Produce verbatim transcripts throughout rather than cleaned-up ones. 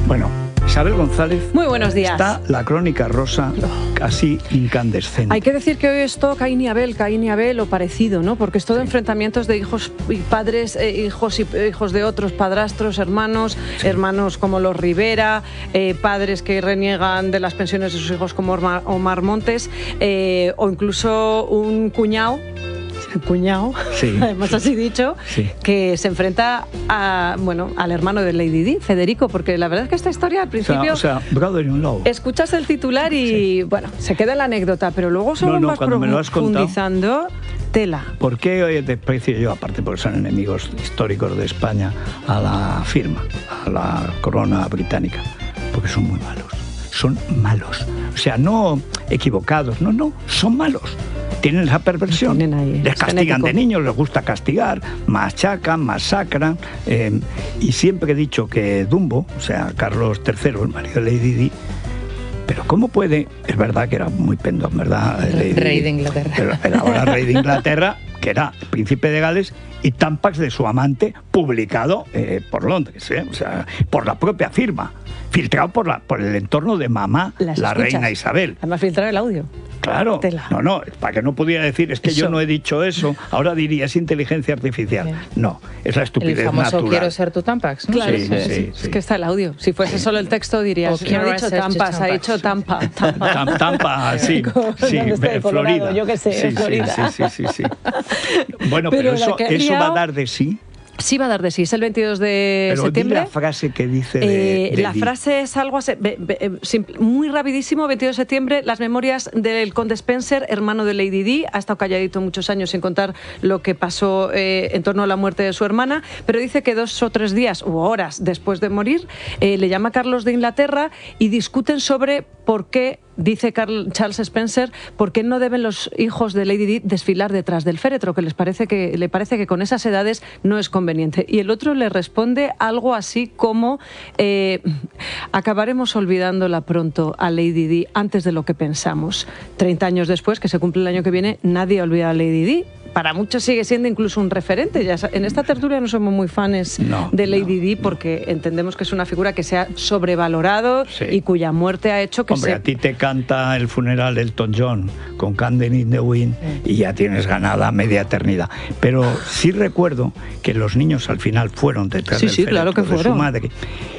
Bueno, Isabel González. Muy buenos días. Está la crónica rosa casi incandescente. Hay que decir que hoy es todo Caín y Abel, Caín y Abel o parecido, ¿no? Porque es todo sí. enfrentamientos de hijos y padres, eh, hijos y hijos de otros, padrastros, hermanos, sí. hermanos como los Rivera, eh, padres que reniegan de las pensiones de sus hijos como Omar, Omar Montes, eh, o incluso un cuñado. cuñado, sí, además así dicho, sí. que se enfrenta a, bueno, al hermano de Lady Di, Federico, porque la verdad es que esta historia al principio... O sea, o sea brother-in-law. Escuchas el titular y, sí. bueno, se queda la anécdota, pero luego solo no, no, vas profundizando tela. ¿Por qué hoy desprecio yo, aparte porque son enemigos históricos de España, a la firma, a la corona británica? Porque son muy malos. Son malos. O sea, no equivocados, no, no, son malos. Tienen esa perversión. Tienen ahí, les castigan genético. De niños, les gusta castigar, machacan, masacran. Eh, y siempre he dicho que Dumbo, o sea, Carlos tercero, el marido de Lady Di, pero ¿cómo puede? Es verdad que era muy pendón, ¿verdad? Lady rey de Inglaterra. Era, era ahora rey de Inglaterra, que era el príncipe de Gales, y Tampax de su amante, publicado eh, por Londres, ¿eh? O sea, por la propia firma, filtrado por, la, por el entorno de mamá, Las la escuchas. reina Isabel. Además, filtrar el audio. Claro, Tela. no, no, para que no pudiera decir, es que eso. yo no he dicho eso, ahora diría, es inteligencia artificial. Bien. No, es la estupidez natural. El famoso natural. quiero ser tu Tampax, ¿no? Claro, sí, sí, sí, sí, sí, es sí. que está el audio. Si fuese solo el texto dirías, no ha dicho Tampax, ha dicho Tampa. Tampa, Tampa, Tampa sí, sí, Florida. Yo qué sé, sí, Florida. Sí, sí, sí, sí, sí. Bueno, pero, pero eso, eso va a dar de sí. Sí va a dar de sí, es el veintidós de Pero septiembre. Di la frase que dice de, eh, de La Di. frase es algo así, be, be, simple, muy rapidísimo, veintidós de septiembre, las memorias del conde Spencer, hermano de Lady Di, ha estado calladito muchos años sin contar lo que pasó eh, en torno a la muerte de su hermana, pero dice que dos o tres días u horas después de morir, eh, le llama Carlos de Inglaterra y discuten sobre por qué, dice Carl, Charles Spencer, por qué no deben los hijos de Lady Di desfilar detrás del féretro, que les parece que le parece que con esas edades no es conveniente. Y el otro le responde algo así como eh, acabaremos olvidándola pronto a Lady Di antes de lo que pensamos. treinta años después, que se cumple el año que viene, nadie olvida a Lady Di. Para muchos sigue siendo incluso un referente. Ya en esta tertulia no somos muy fans no, de Lady no, Di porque no. entendemos que es una figura que se ha sobrevalorado sí. y cuya muerte ha hecho que Hombre, se... a ti te canta el funeral de Elton John con Candle in the Wind sí. y ya tienes ganada media eternidad. Pero sí recuerdo que los niños al final fueron detrás sí, del sí, féretro claro que de fueron. su madre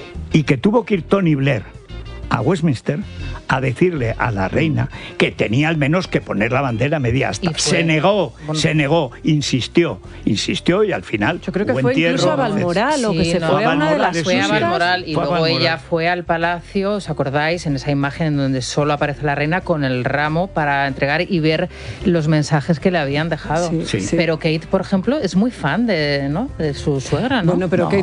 y que tuvo que ir Tony Blair a Westminster a decirle a la reina que tenía al menos que poner la bandera media asta. Se negó, bueno. se negó, insistió, insistió y al final... Yo creo que fue entierro, incluso a Balmoral, o que sí, se no, fue a una de las Fue a Balmoral y luego ella fue al palacio, ¿os acordáis? En esa imagen en donde solo aparece la reina con el ramo para entregar y ver los mensajes que le habían dejado. Sí, sí. Pero Kate, por ejemplo, es muy fan de, ¿no? de su suegra, ¿no? Bueno, pero no, Kate